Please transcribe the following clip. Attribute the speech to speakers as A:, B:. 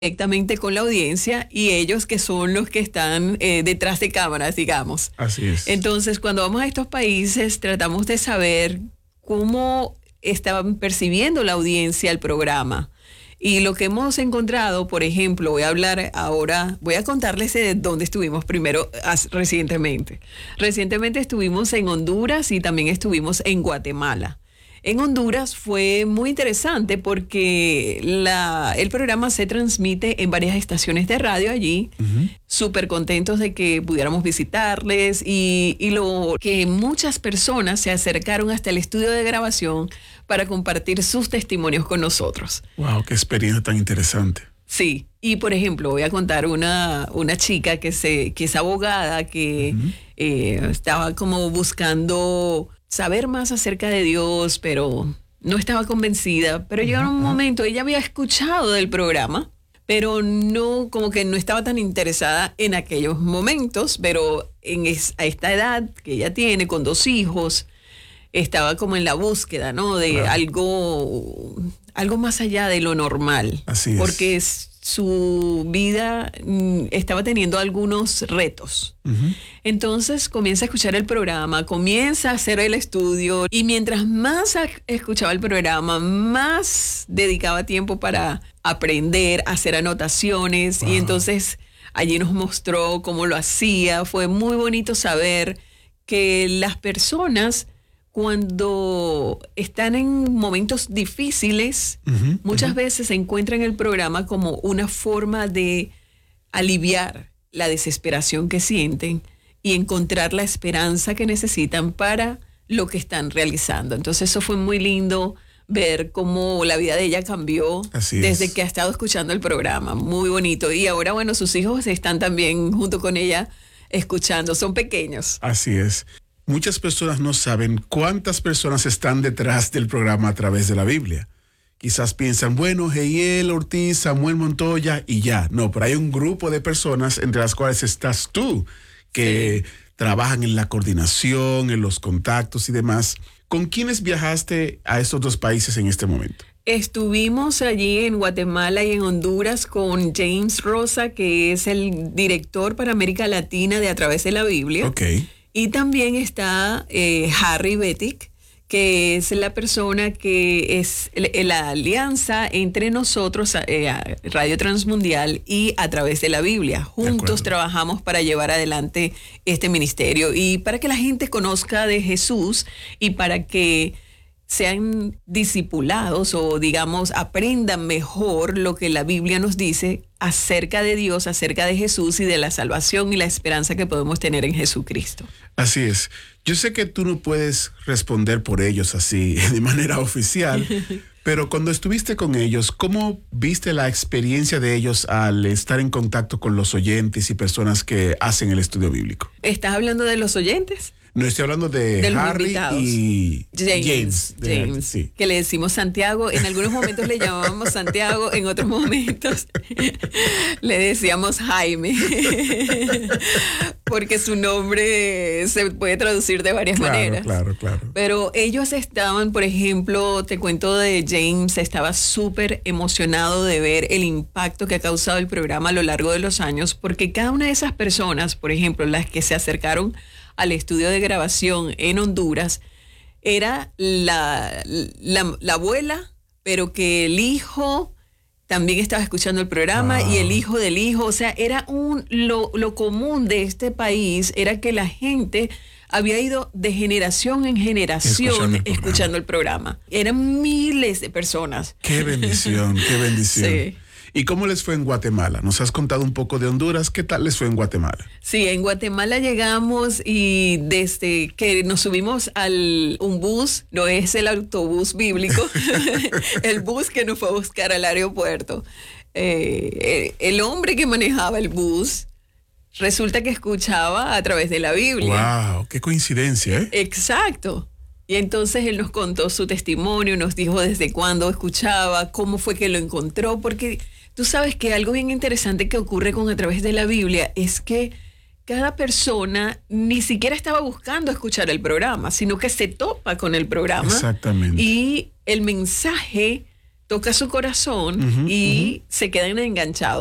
A: directamente con la audiencia y ellos que son los que están detrás de cámaras, digamos.
B: Así es.
A: Entonces, cuando vamos a estos países, tratamos de saber cómo estaban percibiendo la audiencia el programa. Y lo que hemos encontrado, por ejemplo, voy a contarles de dónde estuvimos primero recientemente. Recientemente estuvimos en Honduras y también estuvimos en Guatemala. En Honduras fue muy interesante porque el programa se transmite en varias estaciones de radio allí. Súper contentos de que pudiéramos visitarles y lo que muchas personas se acercaron hasta el estudio de grabación para compartir sus testimonios con nosotros.
B: ¡Wow! ¡Qué experiencia tan interesante!
A: Sí, y por ejemplo, voy a contar una chica que es abogada, que estaba como buscando saber más acerca de Dios, pero no estaba convencida. Pero llegó un momento, ella había escuchado del programa, pero no, como que no estaba tan interesada en aquellos momentos, pero a esta edad que ella tiene, con 2 hijos, estaba como en la búsqueda, ¿no? De algo más allá de lo normal.
B: Así es.
A: Porque su vida estaba teniendo algunos retos. Entonces comienza a escuchar el programa, comienza a hacer el estudio y mientras más escuchaba el programa, más dedicaba tiempo para aprender, hacer anotaciones. Y entonces allí nos mostró cómo lo hacía. Fue muy bonito saber que las personas, cuando están en momentos difíciles, muchas veces se encuentran el programa como una forma de aliviar la desesperación que sienten y encontrar la esperanza que necesitan para lo que están realizando. Entonces eso fue muy lindo ver cómo la vida de ella cambió desde que ha estado escuchando el programa. Muy bonito. Y ahora, bueno, sus hijos están también junto con ella escuchando. Son pequeños.
B: Así es. Muchas personas no saben cuántas personas están detrás del programa a través de la Biblia. Quizás piensan, bueno, Heiel Ortiz, Samuel Montoya y ya. No, pero hay un grupo de personas entre las cuales estás tú, que trabajan en la coordinación, en los contactos y demás. ¿Con quiénes viajaste a estos 2 países en este momento?
A: Estuvimos allí en Guatemala y en Honduras con James Rosa, que es el director para América Latina de A Través de la Biblia.
B: Okay.
A: Y también está Harry Betic, que es la persona que es la alianza entre nosotros, Radio Transmundial y A Través de la Biblia. Juntos trabajamos para llevar adelante este ministerio y para que la gente conozca de Jesús y para que sean discipulados o, digamos, aprendan mejor lo que la Biblia nos dice acerca de Dios, acerca de Jesús y de la salvación y la esperanza que podemos tener en Jesucristo.
B: Así es. Yo sé que tú no puedes responder por ellos así de manera oficial, pero cuando estuviste con ellos, ¿cómo viste la experiencia de ellos al estar en contacto con los oyentes y personas que hacen el estudio bíblico?
A: ¿Estás hablando de los oyentes?
B: No, estoy hablando de Harry y James,
A: sí. Que le decimos Santiago. En algunos momentos le llamábamos Santiago, en otros momentos le decíamos Jaime, porque su nombre se puede traducir de varias maneras.
B: Claro.
A: Pero ellos estaban, por ejemplo, te cuento de James, estaba súper emocionado de ver el impacto que ha causado el programa a lo largo de los años, porque cada una de esas personas, por ejemplo, las que se acercaron al estudio de grabación en Honduras, era la abuela, pero que el hijo también estaba escuchando el programa y el hijo del hijo. O sea, era lo común de este país era que la gente había ido de generación en generación escuchando el programa. Eran miles de personas.
B: ¡Qué bendición, qué bendición!
A: Sí.
B: ¿Y cómo les fue en Guatemala? Nos has contado un poco de Honduras. ¿Qué tal les fue en Guatemala?
A: Sí, en Guatemala llegamos y desde que nos subimos un bus, no es el autobús bíblico, el bus que nos fue a buscar al aeropuerto. El hombre que manejaba el bus resulta que escuchaba A Través de la Biblia.
B: ¡Wow! ¡Qué coincidencia!
A: Exacto. Y entonces él nos contó su testimonio, nos dijo desde cuándo escuchaba, cómo fue que lo encontró, porque tú sabes que algo bien interesante que ocurre con A Través de la Biblia es que cada persona ni siquiera estaba buscando escuchar el programa, sino que se topa con el programa.
B: Exactamente.
A: Y el mensaje toca su corazón y se quedan enganchados.